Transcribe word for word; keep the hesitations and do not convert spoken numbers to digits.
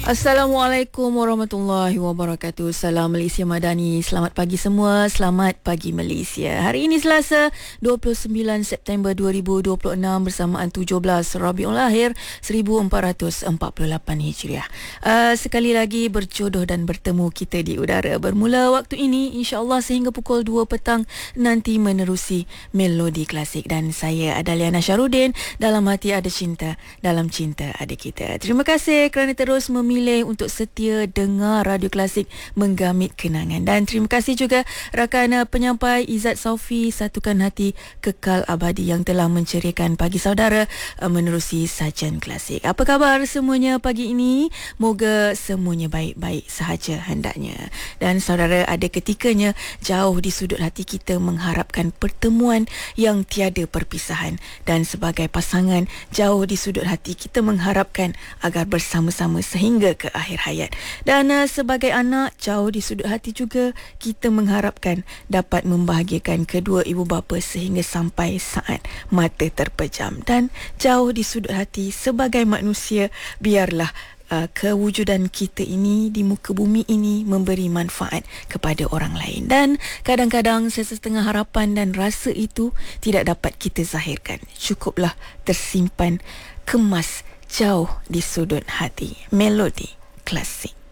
Assalamualaikum warahmatullahi wabarakatuh. Salam Malaysia Madani. Selamat pagi semua. Selamat pagi Malaysia. Hari ini Selasa dua puluh sembilan September dua ribu dua puluh enam bersamaan tujuh belas Rabiul Akhir seribu empat ratus empat puluh lapan Hijriah. Uh, sekali lagi berjodoh dan bertemu kita di udara. Bermula waktu ini insya-Allah sehingga pukul dua petang nanti menerusi Melodi Klasik, dan saya Adaliana Syarudin. Dalam hati ada cinta, dalam cinta ada kita. Terima kasih kerana terus memilih Milih untuk setia dengar Radio Klasik menggamit kenangan. Dan terima kasih juga rakan penyampai Izzat Saufi, Satukan Hati Kekal Abadi, yang telah menceriakan pagi saudara menerusi Sajian Klasik. Apa khabar semuanya pagi ini? Moga semuanya baik-baik sahaja hendaknya. Dan saudara, ada ketikanya jauh di sudut hati kita mengharapkan pertemuan yang tiada perpisahan, dan sebagai pasangan jauh di sudut hati kita mengharapkan agar bersama-sama sehingga ke akhir hayat. Dan uh, sebagai anak jauh di sudut hati juga kita mengharapkan dapat membahagiakan kedua ibu bapa sehingga sampai saat mata terpejam. Dan jauh di sudut hati sebagai manusia, biarlah Uh, kewujudan kita ini di muka bumi ini memberi manfaat kepada orang lain. Dan kadang-kadang sesetengah harapan dan rasa itu tidak dapat kita zahirkan. Cukuplah tersimpan, kemas jauh di sudut hati. Melodi Klasik.